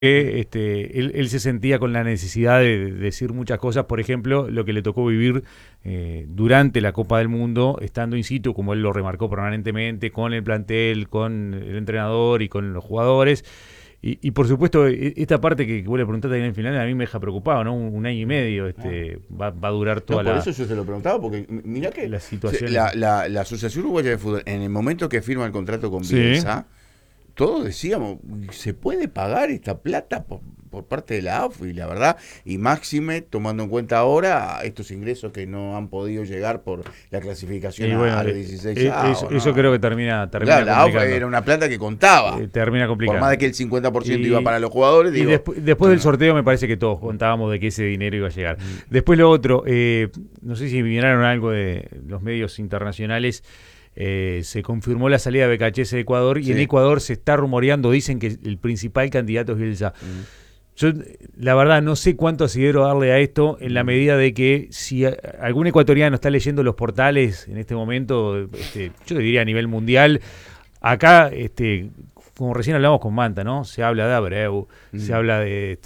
que él se sentía con la necesidad de decir muchas cosas, por ejemplo, lo que le tocó vivir durante la Copa del Mundo, estando in situ, como él lo remarcó permanentemente, con el plantel, con el entrenador y con los jugadores. Y por supuesto, esta parte que vos le preguntaste en el final, a mí me deja preocupado, ¿no? Un año y medio va a durar toda por eso yo se lo preguntaba, porque mirá que la situación. la Asociación Uruguaya de Fútbol, en el momento que firma el contrato con Bielsa, todos decíamos, ¿se puede pagar esta plata por parte de la AUF? Y la verdad, y máxime, tomando en cuenta ahora estos ingresos que no han podido llegar por la clasificación a los 16 eso creo que termina claro, la AUF era una plata que contaba. Termina complicado. Por más de que el 50% iba para los jugadores. Y después del sorteo me parece que todos contábamos de que ese dinero iba a llegar. Después lo otro, no sé si miraron algo de los medios internacionales. Se confirmó la salida de Becachese de Ecuador y en Ecuador se está rumoreando, dicen que el principal candidato es Bielsa. Yo la verdad no sé cuánto asidero darle a esto, en la medida de que si algún ecuatoriano está leyendo los portales en este momento, yo diría a nivel mundial, acá como recién hablamos con Manta, ¿no? Se habla de Abreu, se habla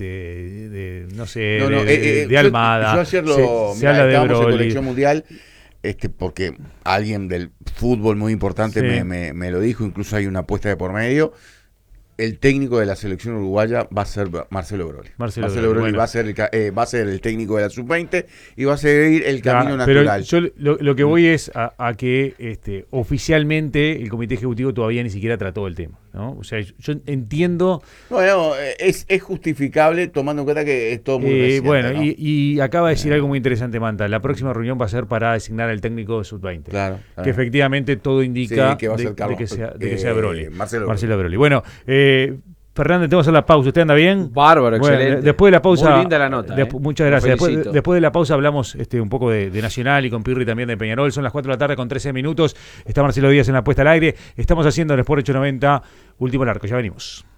de no sé, de Almada, yo ayer se habla de Broly. En Colección Mundial, porque alguien del fútbol muy importante me lo dijo, incluso hay una apuesta de por medio. El técnico de la selección uruguaya va a ser Marcelo Broly. Marcelo Broly bueno. va a ser el técnico de la sub-20 y va a seguir el camino natural. Pero yo lo que voy es a que oficialmente el comité ejecutivo todavía ni siquiera trató el tema, ¿no? O sea, yo entiendo. Bueno, es justificable tomando en cuenta que es todo muy reciente, bueno, ¿no? y acaba de decir algo muy interesante, Manta. La próxima reunión va a ser para designar al técnico de sub-20. Claro. Que efectivamente todo indica que va a ser de que sea Broly. Marcelo Broly. Bueno, Fernández, tenemos que hacer la pausa. ¿Usted anda bien? Bárbaro, bueno, excelente. Después de la pausa. Muy linda la nota. Muchas gracias. Después de la pausa hablamos un poco de Nacional y con Pirri también de Peñarol. Son las 4 de la tarde con 13 minutos. Está Marcelo Díaz en la puesta al aire. Estamos haciendo el Sport 890, último largo. Ya venimos.